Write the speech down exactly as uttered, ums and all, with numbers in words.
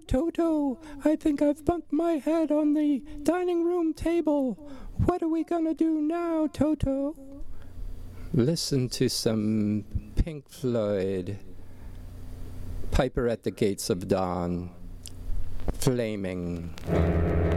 Toto, I think I've bumped my head on the dining room table. What are we gonna do now, Toto? Listen to some Pink Floyd. Piper at the Gates of Dawn. Flaming.